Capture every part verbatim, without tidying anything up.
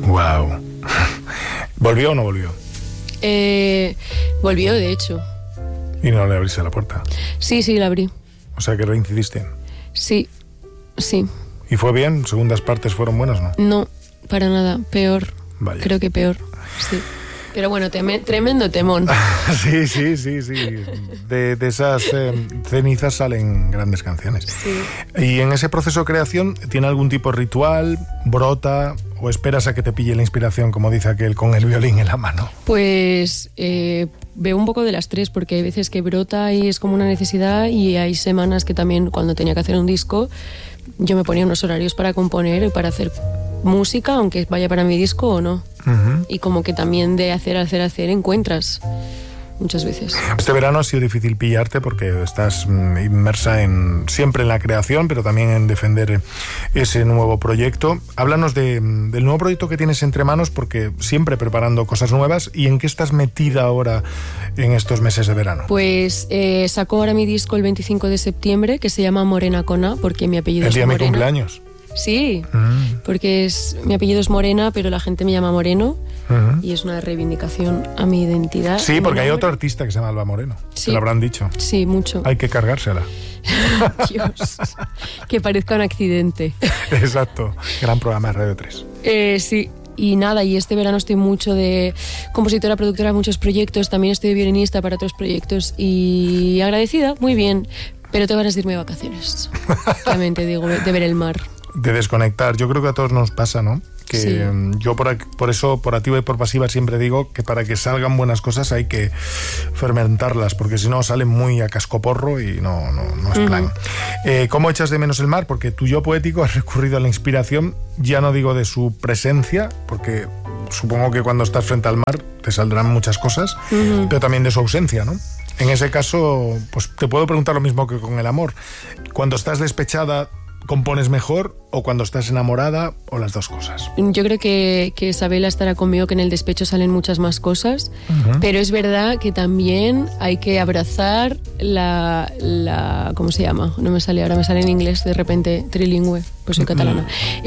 Wow. ¿Volvió o no volvió? Eh, volvió, de hecho. ¿Y no le abriste la puerta? Sí, sí, la abrí. O sea, que reincidiste. Sí, sí. ¿Y fue bien? ¿Segundas partes fueron buenas, no? No, para nada. Peor. Vaya. Creo que peor, sí. Pero bueno, teme, tremendo temón. Sí, sí, sí, sí. De, de esas eh, cenizas salen grandes canciones. Sí. ¿Y en ese proceso de creación tiene algún tipo de ritual? ¿Brota? ¿O esperas a que te pille la inspiración, como dice aquel, con el violín en la mano? Pues eh, veo un poco de las tres, porque hay veces que brota y es como una necesidad, y hay semanas que también, cuando tenía que hacer un disco, yo me ponía unos horarios para componer y para hacer música, aunque vaya para mi disco o no. Uh-huh. Y como que también de hacer, hacer, hacer encuentras muchas veces. Este verano ha sido difícil pillarte porque estás inmersa en siempre en la creación, pero también en defender ese nuevo proyecto. Háblanos de, del nuevo proyecto que tienes entre manos, porque siempre preparando cosas nuevas. ¿Y en qué estás metida ahora en estos meses de verano? Pues eh, saco ahora mi disco el veinticinco de septiembre, que se llama Morena con A, porque mi apellido el es día Morena. de mi cumpleaños. Sí, mm. porque es, mi apellido es Morena, pero la gente me llama Moreno, uh-huh. y es una reivindicación a mi identidad. Sí, porque hay otro artista que se llama Alba Moreno, sí. Te lo habrán dicho. Sí, mucho. Hay que cargársela. Dios, que parezca un accidente. Exacto, gran programa de Radio tres. Eh, sí. Y nada, y este verano estoy mucho de compositora, productora, muchos proyectos, también estoy de violinista para otros proyectos, y agradecida, muy bien, pero tengo ganas de irme de vacaciones, realmente digo, de ver el mar. De desconectar, yo creo que a todos nos pasa, ¿no? Que sí. Yo por, por eso, por activa y por pasiva, siempre digo que para que salgan buenas cosas hay que fermentarlas, porque si no salen muy a cascoporro y no, no, no es plan. Uh-huh. Eh, ¿Cómo echas de menos el mar? Porque tu yo poético has recurrido a la inspiración, ya no digo de su presencia, porque supongo que cuando estás frente al mar te saldrán muchas cosas, uh-huh. pero también de su ausencia, ¿no? En ese caso, pues te puedo preguntar lo mismo que con el amor. Cuando estás despechada, ¿compones mejor, o cuando estás enamorada, o las dos cosas? Yo creo que, que Isabela estará conmigo, que en el despecho salen muchas más cosas, uh-huh. pero es verdad que también hay que abrazar la, la... ¿Cómo se llama? No me sale ahora, me sale en inglés de repente, trilingüe, pues soy catalana. Uh-huh.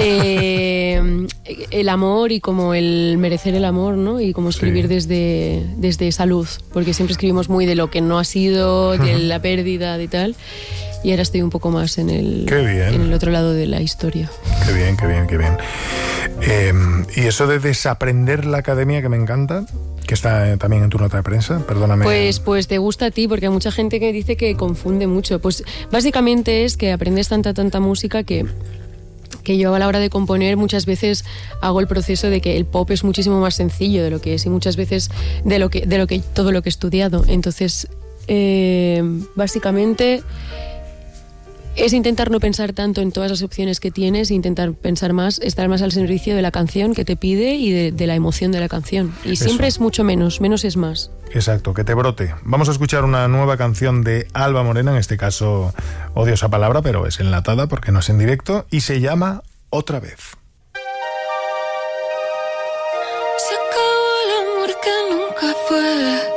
eh, el amor y como el merecer el amor, ¿no? Y como escribir sí. desde, desde esa luz, porque siempre escribimos muy de lo que no ha sido, de uh-huh. la pérdida, de tal. Y ahora estoy un poco más en el, en el otro lado de la historia. Qué bien, qué bien, qué bien. Eh, y eso de desaprender la academia, que me encanta, que está también en tu nota de prensa, perdóname. Pues, pues te gusta a ti, porque hay mucha gente que dice que confunde mucho. Pues básicamente es que aprendes tanta, tanta música que... que yo a la hora de componer muchas veces hago el proceso de que el pop es muchísimo más sencillo de lo que es, y muchas veces de lo que, de lo que todo lo que he estudiado. Entonces, eh, básicamente... es intentar no pensar tanto en todas las opciones que tienes, e intentar pensar más, estar más al servicio de la canción que te pide y de, de la emoción de la canción. Y siempre Eso. Es mucho menos, menos es más. Exacto, que te brote. Vamos a escuchar una nueva canción de Alba Morena, en este caso odio esa palabra, pero es enlatada porque no es en directo, y se llama Otra vez. Se acabó el amor que nunca fue.